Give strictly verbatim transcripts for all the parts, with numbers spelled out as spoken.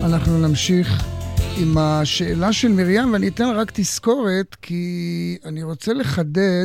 אנחנו נמשיך עם השאלה של מרים, ואני אתן רק תזכורת, כי אני רוצה לחדד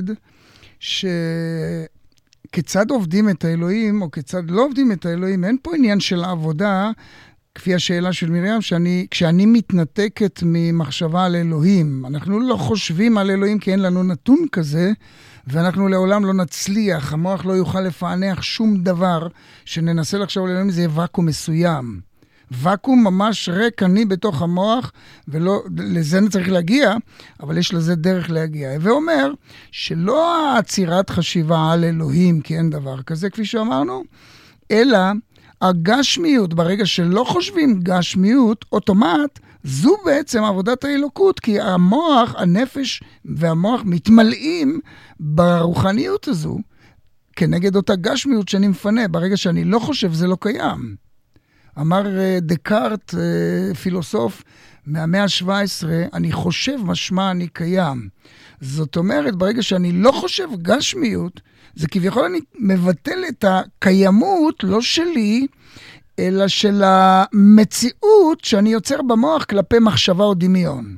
שכיצד עובדים את האלוהים, או כיצד לא עובדים את האלוהים. אין פה עניין של עבודה, כפי השאלה של מרים, שאני, כשאני מתנתקת ממחשבה על אלוהים. אנחנו לא חושבים על אלוהים כי אין לנו נתון כזה, ואנחנו לעולם לא נצליח. המוח לא יוכל לפענח שום דבר שננסה לחשוב על אלוהים, זה ואקום מסוים. ואקום ממש ריק אני בתוך המוח, ולא, לזה אני צריך להגיע, אבל יש לזה דרך להגיע. ואומר שלא העצירת חשיבה על אלוהים, כי אין דבר כזה, כפי שאמרנו, אלא הגשמיות, ברגע שלא חושבים גשמיות, אוטומט, זו בעצם עבודת האלוקות, כי המוח, הנפש והמוח מתמלאים ברוחניות הזו, כנגד אותה גשמיות שאני מפנה. ברגע שאני לא חושב, זה לא קיים. אמר דקארט, פילוסוף מהמאה ה-שבע עשרה, אני חושב משמע אני קיים. זאת אומרת, ברגע שאני לא חושב גשמיות, זה כביכול אני מבטל את הקיימות, לא שלי, אלא של המציאות שאני יוצר במוח כלפי מחשבה או דמיון.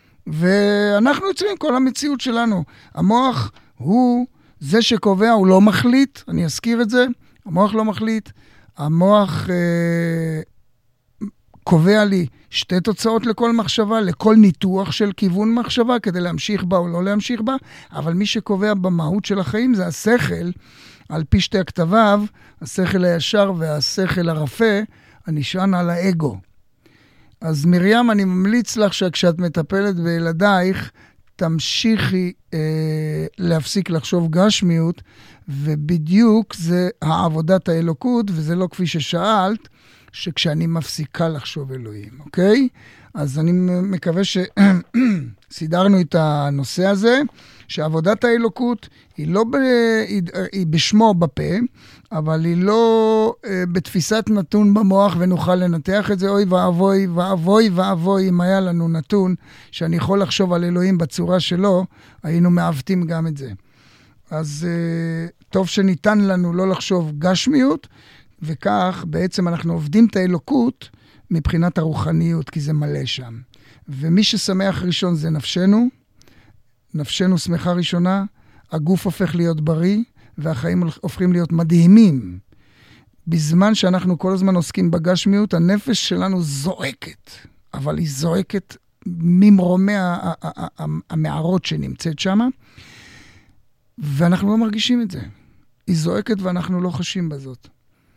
ואנחנו יוצרים כל המציאות שלנו. המוח הוא זה שקובע, הוא לא מחליט, אני אזכיר את זה, המוח לא מחליט, המוח אה, קובע לי שתי תוצאות לכל מחשבה, לכל ניתוח של כיוון מחשבה, כדי להמשיך בה או לא להמשיך בה, אבל מי שקובע במהות של החיים זה השכל, על פי שתי הכתביו, השכל הישר והשכל הרפה, הנשען על האגו. אז מרים, אני ממליץ לך שכשאת מטפלת בילדייך, תמשיכי אה, להפסיק לחשוב גשמיות, ובדיוק זה העבודת האלוקות, וזה לא כפי ששאלת, שכשאני מפסיקה לחשוב אלוהים, אוקיי? אז אני מקווה שסידרנו את הנושא הזה, שעבודת האלוקות היא לא ב... היא בשמו בפה, אבל היא לא בתפיסת נתון במוח, ונוכל לנתח את זה. אוי ואבוי ואבוי ואבוי, אם היה לנו נתון שאני יכול לחשוב על אלוהים בצורה שלו, היינו מעוותים גם את זה. אז טוב שניתן לנו לא לחשוב גשמיות, וכך בעצם אנחנו עובדים את האלוקות מבחינת הרוחניות, כי זה מלא שם. ומי ששמח ראשון זה נפשנו, נפשנו שמחה ראשונה, הגוף הופך להיות בריא, והחיים הופכים להיות מדהימים. בזמן שאנחנו כל הזמן עוסקים בגשמיות, הנפש שלנו זועקת, אבל היא זועקת ממרומי המערות שנמצאת שם, ואנחנו לא מרגישים את זה. היא זועקת ואנחנו לא חשים בזאת.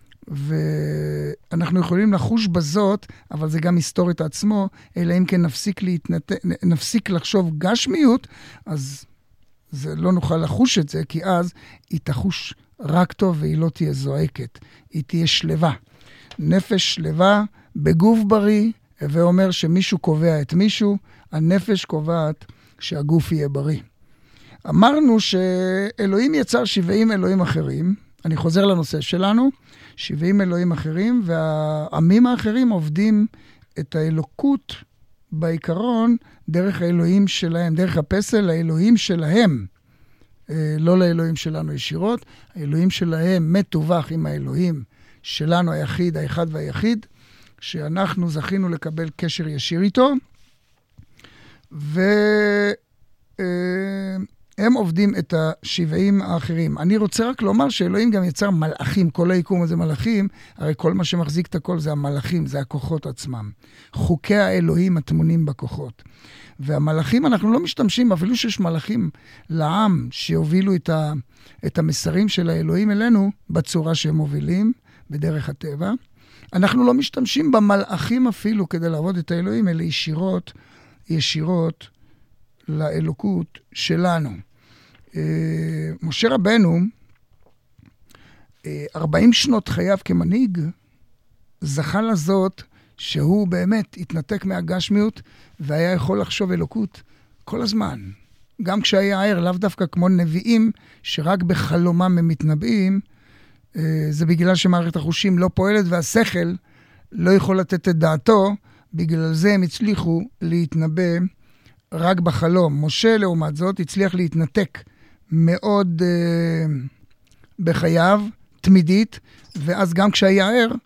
ואנחנו יכולים לחוש בזאת, אבל זה גם היסטורית עצמו, אלא אם כן נפסיק, להתנת... נפסיק לחשוב גשמיות, אז זה לא נוכל לחוש את זה, כי אז היא תחוש רק טוב והיא לא תהיה זועקת, היא תהיה שלווה. נפש שלווה בגוף בריא, ואומר שמישהו קובע את מישהו, הנפש קובעת שהגוף יהיה בריא. אמרנו שאלוהים יצר שבעים אלוהים אחרים, אני חוזר לנושא שלנו, שבעים אלוהים אחרים, והעמים האחרים עובדים את האלוקות בעיקרון דרך האלוהים שלהם, דרך הפסל האלוהים שלהם, לא לאלוהים שלנו ישירות, האלוהים שלהם מתווך עם האלוהים שלנו היחיד, האחד והיחיד, שאנחנו זכינו לקבל קשר ישיר איתו, ו... הם עובדים את השבעים האחרים. אני רוצה רק לומר שאלוהים גם יצר מלאכים, כל היקום הזה מלאכים, הרי כל מה שמחזיק את הכל זה המלאכים, זה הכוחות עצמם. חוקי האלוהים התמונים בכוחות. והמלאכים, אנחנו לא משתמשים, אפילו שיש מלאכים לעם שיובילו את, ה, את המסרים של האלוהים אלינו, בצורה שהם מובילים, בדרך הטבע. אנחנו לא משתמשים במלאכים אפילו כדי לעבוד את האלוהים, אלא ישירות, ישירות לאלוקות שלנו. משה רבנו, ארבעים שנות חייו כמנהיג, זכה לזאת שהוא באמת התנתק מהגשמיות, והיה יכול לחשוב אלוקות כל הזמן. גם כשהיה ער, לאו דווקא כמו נביאים, שרק בחלומם הם מתנבאים, זה בגלל שמערכת החושים לא פועלת, והשכל לא יכול לתת את דעתו, בגלל זה הם הצליחו להתנבא רק בחלום. משה לעומת זאת הצליח להתנתק מאוד uh, בחייו, תמידית, ואז גם כשהיה ער,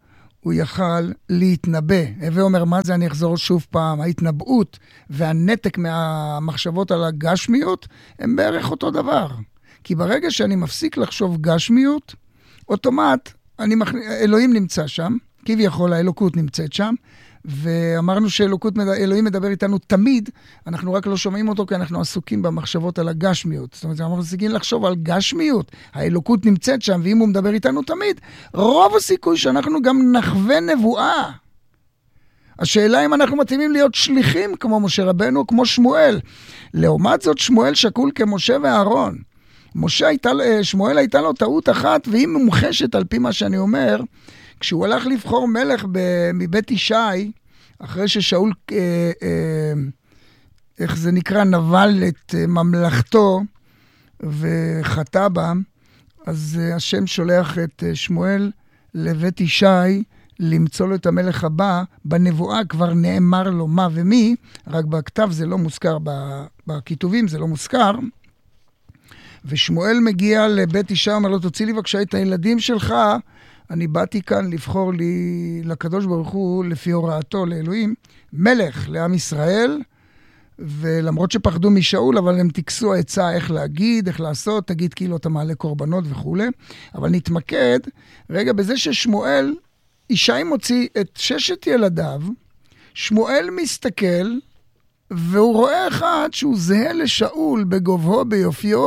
הוא יכל להתנבא. הווה אומר, מה זה? אני אחזור שוב פעם. ההתנבאות והנתק מהמחשבות על הגשמיות הם בערך אותו דבר. כי ברגע שאני מפסיק לחשוב גשמיות, אוטומט, אני מח... אלוהים נמצא שם, כביכול האלוקות נמצאת שם, ואמרנו שאלוקות, אלוהים מדבר איתנו תמיד, אנחנו רק לא שומעים אותו כי אנחנו עסוקים במחשבות על הגשמיות. זאת אומרת, אנחנו מפסיקים לחשוב על גשמיות, האלוקות נמצאת שם, ואם הוא מדבר איתנו תמיד, רוב הסיכוי שאנחנו גם נחווה נבואה. השאלה אם אנחנו מתאימים להיות שליחים כמו משה רבנו, כמו שמואל. לעומת זאת, שמואל שקול כמשה ואהרון. משה הייתה, שמואל הייתה לו טעות אחת, והיא מומחשת על פי מה שאני אומר, כשהוא הלך לבחור מלך ב- מבית ישי, אחרי ששאול, אה, אה, איך זה נקרא, נבל את אה, ממלכתו וחטא בה, אז אה, השם שולח את אה, שמואל לבית ישי, למצוא לו את המלך הבא. בנבואה כבר נאמר לו מה ומי, רק בכתב זה לא מוזכר, בכיתובים זה לא מוזכר, ושמואל מגיע לבית ישי, אומר לו, תוציא לי בבקשה את הילדים שלך, אני באתי כאן לבחור לי, לקדוש ברוך הוא, לפי הוראתו לאלוהים, מלך לעם ישראל, ולמרות שפחדו משאול, אבל הם תקסו עצה איך להגיד, איך לעשות, תגיד כאילו אתה מעלה קורבנות וכו'. אבל נתמקד רגע בזה ששמואל, ישי מוציא את ששת ילדיו, שמואל מסתכל, והוא רואה אחד שהוא זהה לשאול בגובהו, ביופיו,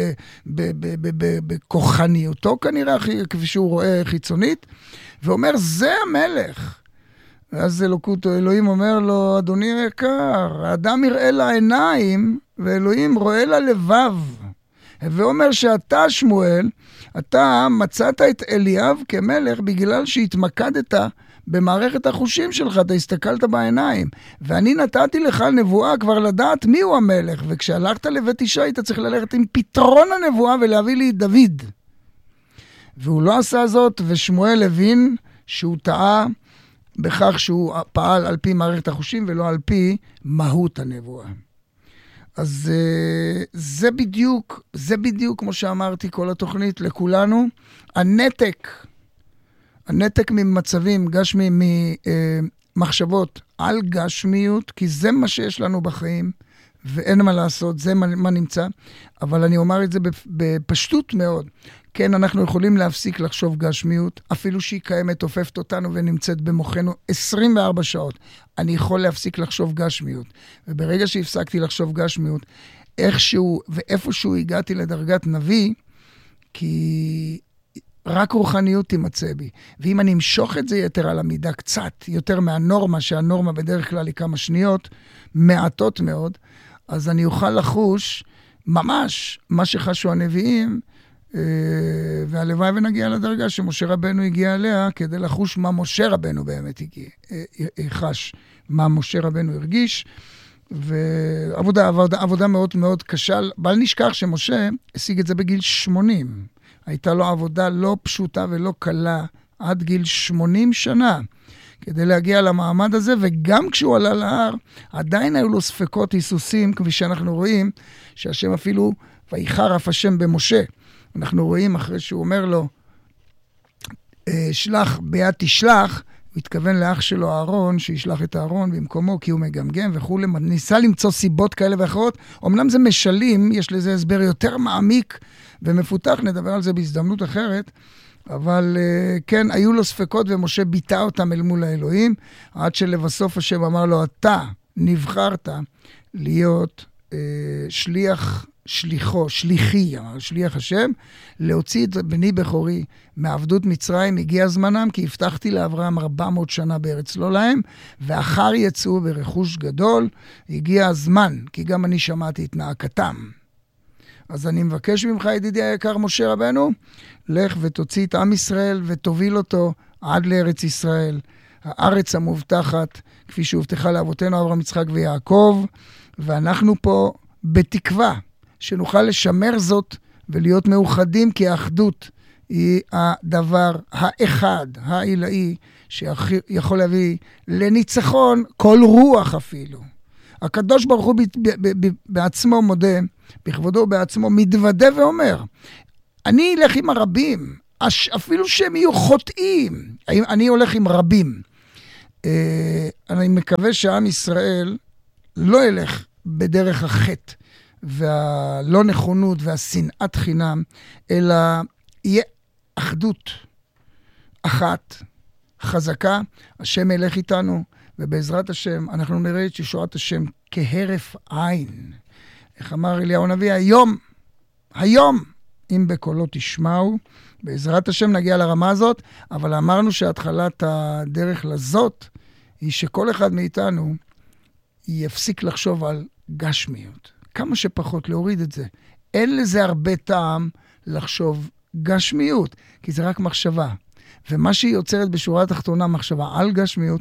בכוחניותו כנראה, כפי שהוא רואה חיצונית, ואומר, זה המלך. ואז אלוקות, אלוהים אומר לו, אדוני היקר, האדם יראה לעיניים, ואלוהים רואה ללבב. ואומר שאתה, שמואל, אתה מצאת את אליאב כמלך בגלל שהתמקדת במערכת החושים שלך, אתה הסתכלת בעיניים. ואני נתתי לך נבואה כבר לדעת מי הוא המלך, וכשהלכת לבית ישי, אתה צריך ללכת עם פתרון הנבואה ולהביא לי דוד. והוא לא עשה זאת, ושמואל הבין שהוא טעה בכך שהוא פעל על פי מערכת החושים, ולא על פי מהות הנבואה. אז זה בדיוק, זה בדיוק כמו שאמרתי כל התוכנית לכולנו, הנתק, הנתק ממצבים גשמי, ממחשבות על גשמיות, כי זה מה שיש לנו בחיים, ואין מה לעשות, זה מה, מה נמצא, אבל אני אומר את זה בפשטות מאוד. כן, אנחנו יכולים להפסיק לחשוב גשמיות, אפילו שהיא קיימת, תופפת אותנו ונמצאת במוחנו עשרים וארבע שעות. אני יכול להפסיק לחשוב גשמיות. וברגע שהפסקתי לחשוב גשמיות, איכשהו ואיפשהו הגעתי לדרגת נביא, כי רק רוחניות תימצא בי. ואם אני אמשוך את זה יותר על המידה קצת, יותר מהנורמה, שהנורמה בדרך כלל היא כמה שניות, מעטות מאוד, אז אני אוכל לחוש ממש מה שחשו הנביאים, והלוואי ונגיע לדרגה שמשה רבנו הגיע אליה, כדי לחוש מה משה רבנו באמת הגיע, חש, מה משה רבנו הרגיש, ועבודה עבודה, עבודה מאוד מאוד קשה. בל נשכח שמשה השיג את זה בגיל שמונים. הייתה לו עבודה לא פשוטה ולא קלה, עד גיל שמונים שנה, כדי להגיע למעמד הזה, וגם כשהוא עלה להר, עדיין היו לו ספקות היסוסים, כפי שאנחנו רואים, שהשם אפילו, ויחר אף השם במשה, אנחנו רואים אחרי שהוא אומר לו, שלח ביד תשלח, הוא התכוון לאח שלו אהרון, שישלח את אהרון במקומו, כי הוא מגמגם וכו'. ניסה למצוא סיבות כאלה ואחרות. אמנם זה משלים, יש לזה הסבר יותר מעמיק ומפותח, נדבר על זה בהזדמנות אחרת, אבל כן, היו לו ספקות ומשה ביטא אותם אל מול האלוהים, עד שלבסוף השם אמר לו, אתה נבחרת להיות אה, שליח, שליחו, שליחי, שליח השם, להוציא את בני בכורי מעבדות מצרים, הגיע זמנם, כי הבטחתי לאברהם ארבע מאות שנה בארץ לא להם, ואחר יצאו ברכוש גדול, הגיע הזמן, כי גם אני שמעתי את נאקתם. אז אני מבקש ממך, ידידי היקר משה רבנו, לך ותוציא את עם ישראל ותוביל אותו עד לארץ ישראל, הארץ המובטחת, כפי שהובטחה לאבותינו אברהם, יצחק ויעקב, ואנחנו פה בתקווה שנוכל לשמר זאת ולהיות מאוחדים, כי האחדות היא הדבר האחד, העילאי, שיכול להביא לניצחון כל רוח אפילו. הקדוש ברוך הוא בעצמו מודה, בכבודו בעצמו מתוודה ואומר, אני אלך עם הרבים, אפילו שהם יהיו חוטאים. אני הולך עם רבים. אני מקווה שעם ישראל לא ילך בדרך החטא והלא נכונות והשנאת חינם, אלא יהיה אחדות אחת, חזקה, השם ילך איתנו, ובעזרת השם אנחנו נראה את ישועת השם כהרף עין. איך אמר אליהו הנביא, היום, היום, אם בקולו תשמעו, בעזרת השם נגיע לרמה הזאת, אבל אמרנו שהתחלת הדרך לזאת, היא שכל אחד מאיתנו יפסיק לחשוב על גשמיות. כמה שפחות להוריד את זה. אין לזה הרבה טעם לחשוב גשמיות, כי זה רק מחשבה. ומה שהיא יוצרת בשורה התחתונה, מחשבה על גשמיות,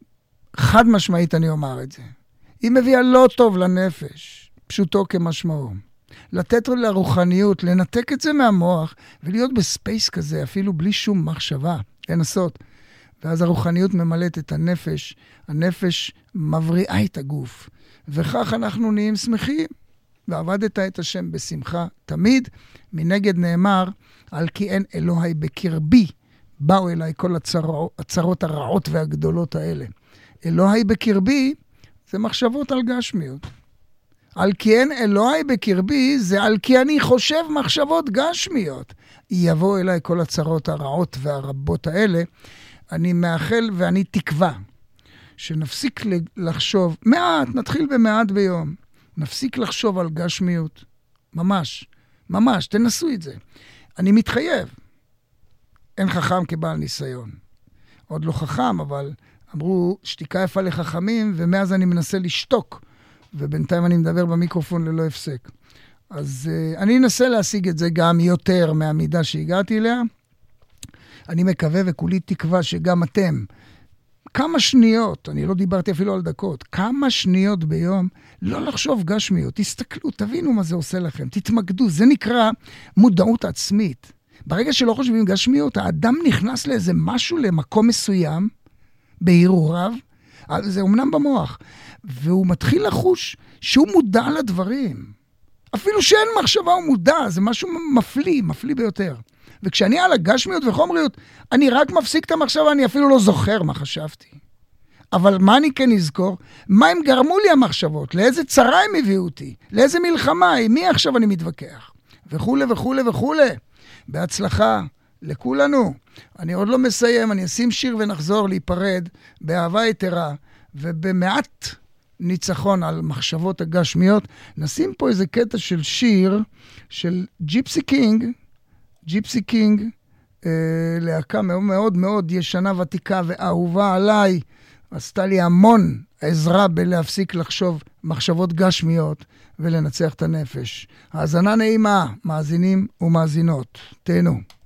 חד משמעית אני אומר את זה. היא מביאה לא טוב לנפש, פשוטו כמשמעו. לתת לרוחניות, לנתק את זה מהמוח, ולהיות בספייס כזה, אפילו בלי שום מחשבה, לנסות. ואז הרוחניות ממלאת את הנפש, הנפש מבריאה את הגוף, וכך אנחנו נהיים שמחים, ועבדת את השם בשמחה תמיד. מנגד נאמר, על כי אין אלוהי בקרבי, באו אליי כל הצרות, הצרות הרעות והגדולות האלה. אלוהי בקרבי זה מחשבות על גשמיות. על כי אין אלוהי בקרבי זה על כי אני חושב מחשבות גשמיות. יבוא אליי כל הצרות הרעות והרבות האלה. אני מאחל ואני תקווה שנפסיק לחשוב, מעט, נתחיל במעט ביום, נפסיק לחשוב על גשמיות. ממש, ממש, תנסו את זה. אני מתחייב. אין חכם כבעל ניסיון. עוד לא חכם, אבל אמרו, שתיקה יפה לחכמים, ומאז אני מנסה לשתוק, ובינתיים אני מדבר במיקרופון ללא הפסק. אז uh, אני אנסה להשיג את זה גם יותר מהמידה שהגעתי אליה. אני מקווה וכולי תקווה שגם אתם, כמה שניות, אני לא דיברתי אפילו על דקות, כמה שניות ביום, לא לחשוב גשמיות, תסתכלו, תבינו מה זה עושה לכם, תתמקדו, זה נקרא מודעות עצמית. ברגע שלא חושבים גשמיות, האדם נכנס לאיזה משהו, למקום מסוים, בהירוריו, זה אומנם במוח, והוא מתחיל לחוש שהוא מודע לדברים. אפילו שאין מחשבה הוא מודע, זה משהו מפליא, מפליא ביותר. וכשאני על הגשמיות וחומריות, אני רק מפסיק את המחשבה, אני אפילו לא זוכר מה חשבתי. אבל מה אני כן אזכור? מה הם גרמו לי המחשבות? לאיזה צרה הם הביאו אותי? לאיזה מלחמה? עם מי עכשיו אני מתווכח? וכו' וכו' וכו'. בהצלחה לכולנו. אני עוד לא מסיים, אני אשים שיר ונחזור להיפרד באהבה יתרה ובמעט ניצחון על מחשבות הגשמיות. נשים פה איזה קטע של שיר של ג'יפסי קינג, ג'יפסי קינג, אה, להקה מאוד מאוד מאוד ישנה ותיקה ואהובה עליי, עשתה לי המון עזרה בלהפסיק לחשוב מחשבות גשמיות ולנצח את הנפש. האזנה נעימה, מאזינים ומאזינות. תהנו.